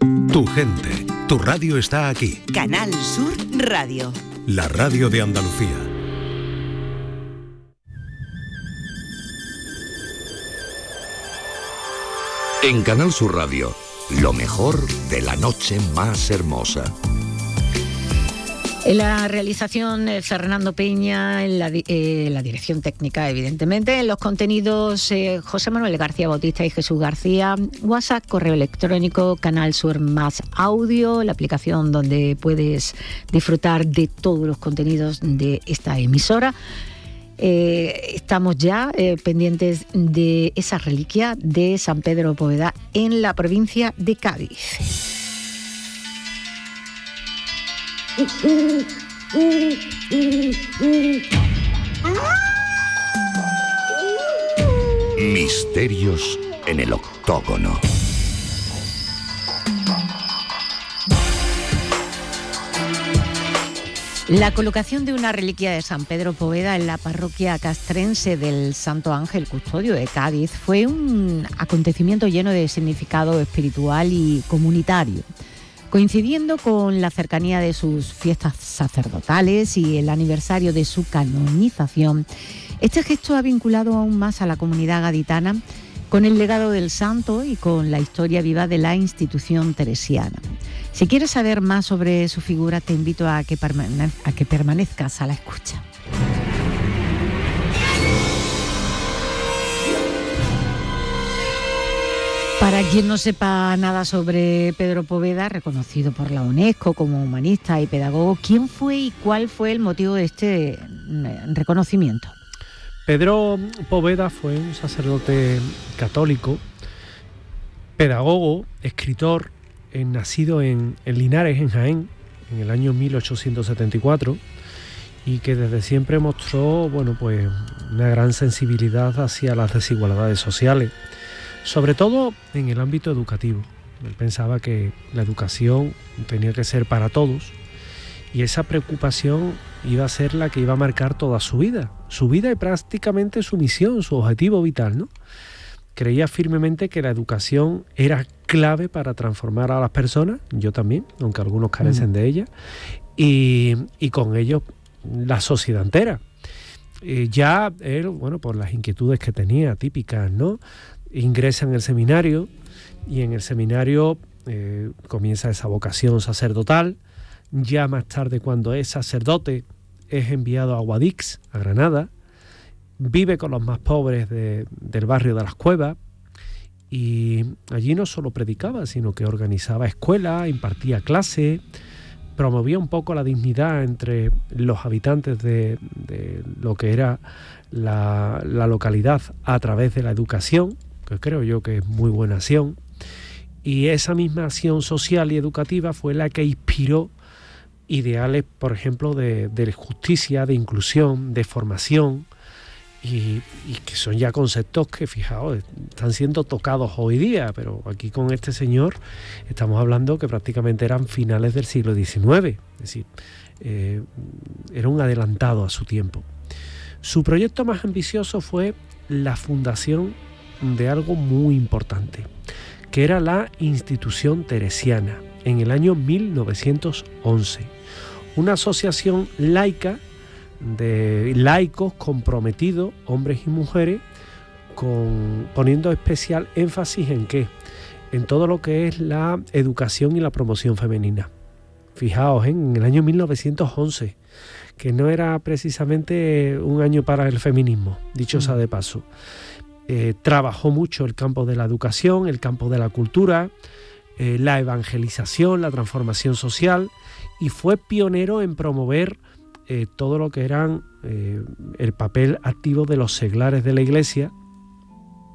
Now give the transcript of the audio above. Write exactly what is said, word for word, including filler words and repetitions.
Tu gente, tu radio está aquí. Canal Sur Radio. La radio de Andalucía. En Canal Sur Radio, lo mejor de la noche más hermosa. En la realización, eh, Fernando Peña, en la, eh, la dirección técnica, evidentemente, en los contenidos, eh, José Manuel García Bautista y Jesús García, WhatsApp, correo electrónico, Canal Sur Más Audio, la aplicación donde puedes disfrutar de todos los contenidos de esta emisora. Eh, estamos ya eh, pendientes de esa reliquia de San Pedro de Poveda en la provincia de Cádiz. Misterios en el octógono. La colocación de una reliquia de San Pedro Poveda en la parroquia castrense del Santo Ángel Custodio de Cádiz fue un acontecimiento lleno de significado espiritual y comunitario. Coincidiendo con la cercanía de sus fiestas sacerdotales y el aniversario de su canonización, este gesto ha vinculado aún más a la comunidad gaditana con el legado del santo y con la historia viva de la institución teresiana. Si quieres saber más sobre su figura, te invito a que, permane- a que permanezcas a la escucha. Para quien no sepa nada sobre Pedro Poveda, reconocido por la UNESCO como humanista y pedagogo, ¿quién fue y cuál fue el motivo de este reconocimiento? Pedro Poveda fue un sacerdote católico, pedagogo, escritor, eh, nacido en, en Linares, en Jaén, en el año mil ochocientos setenta y cuatro, y que desde siempre mostró, bueno, pues, una gran sensibilidad hacia las desigualdades sociales, sobre todo en el ámbito educativo. Él pensaba que la educación tenía que ser para todos, y esa preocupación iba a ser la que iba a marcar toda su vida, su vida y prácticamente su misión, su objetivo vital, ¿no? Creía firmemente que la educación era clave para transformar a las personas, yo también, aunque algunos carecen mm. de ella, y, y con ello la sociedad entera. Eh, ya él, bueno, por las inquietudes que tenía, típicas, ¿no?, ingresa en el seminario, y en el seminario eh, comienza esa vocación sacerdotal. Ya más tarde, cuando es sacerdote, es enviado a Guadix, a Granada, vive con los más pobres de, del barrio de las Cuevas, y allí no solo predicaba, sino que organizaba escuelas, impartía clases, promovía un poco la dignidad entre los habitantes de, de lo que era la, la localidad a través de la educación, que creo yo que es muy buena acción. Y esa misma acción social y educativa fue la que inspiró ideales, por ejemplo, de, de justicia, de inclusión, de formación, y, y que son ya conceptos que, fijaos, están siendo tocados hoy día, pero aquí con este señor estamos hablando que prácticamente eran finales del siglo diecinueve, es decir, eh, era un adelantado a su tiempo. Su proyecto más ambicioso fue la fundación de algo muy importante, que era la Institución Teresiana, en el año mil novecientos once, una asociación laica de laicos comprometidos, hombres y mujeres, con, poniendo especial énfasis en qué, en todo lo que es la educación y la promoción femenina. Fijaos, ¿eh? En el año mil novecientos once, que no era precisamente un año para el feminismo, dicho sea de paso. Eh, trabajó mucho el campo de la educación, el campo de la cultura, eh, la evangelización, la transformación social, y fue pionero en promover eh, todo lo que eran eh, el papel activo de los seglares de la Iglesia